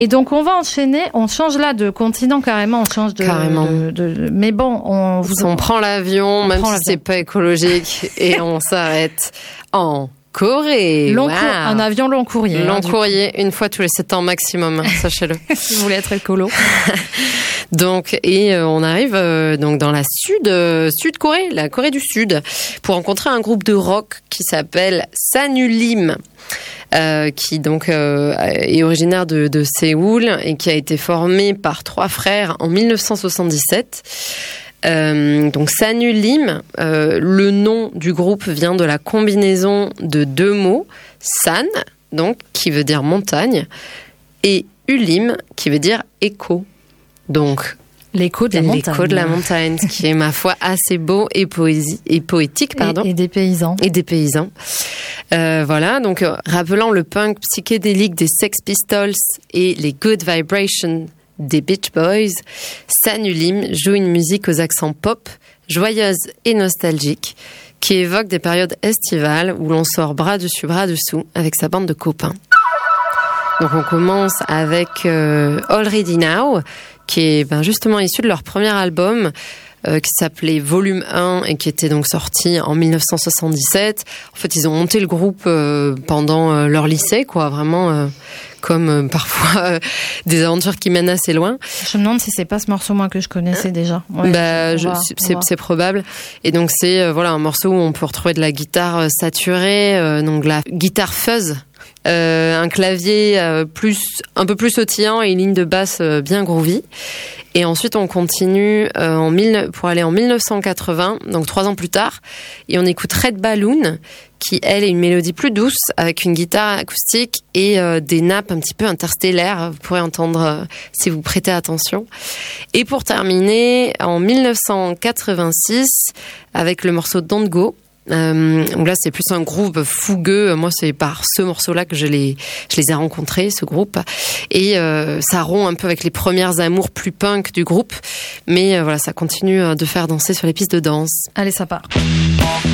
Et donc on va enchaîner, on change là de continent carrément, on change mais bon, on prend l'avion, même si c'est pas écologique, et on s'arrête en Corée. Un avion long courrier. Long courrier, une fois tous les 7 ans maximum, sachez-le. Si vous voulez être écolo. Donc, on arrive donc dans la Sud-Corée, la Corée du Sud, pour rencontrer un groupe de rock qui s'appelle Sanulim. Qui donc est originaire de Séoul et qui a été formé par 3 frères en 1977. Donc Sanulim, le nom du groupe vient de la combinaison de 2 mots, San, donc qui veut dire montagne, et Ulim, qui veut dire écho. Donc l'écho de la montagne, ce qui est, ma foi, assez beau et poétique. Et des paysans. Voilà, donc rappelant le punk psychédélique des Sex Pistols et les Good Vibrations des Beach Boys, Sanulim joue une musique aux accents pop, joyeuse et nostalgique, qui évoque des périodes estivales où l'on sort bras dessus, bras dessous avec sa bande de copains. Donc on commence avec Already Now, qui est justement issu de leur premier album, qui s'appelait Volume 1 et qui était donc sorti en 1977. En fait, ils ont monté le groupe pendant leur lycée, quoi, vraiment comme parfois des aventures qui mènent assez loin. Je me demande si c'est pas ce morceau moi que je connaissais déjà. Ouais, c'est probable. Et donc c'est un morceau où on peut retrouver de la guitare saturée, donc de la guitare fuzz. Un clavier un peu plus sautillant et une ligne de basse bien groovy. Et ensuite, on continue pour aller en 1980, donc 3 ans plus tard, et on écoute Red Balloon, qui, elle, est une mélodie plus douce, avec une guitare acoustique et des nappes un petit peu interstellaires, vous pourrez entendre si vous prêtez attention. Et pour terminer, en 1986, avec le morceau Don't Go, donc là c'est plus un groupe fougueux. Moi c'est par ce morceau-là que je les ai rencontrés, ce groupe, et ça rompt un peu avec les premières amours plus punk du groupe, mais ça continue de faire danser sur les pistes de danse. Allez, ça part.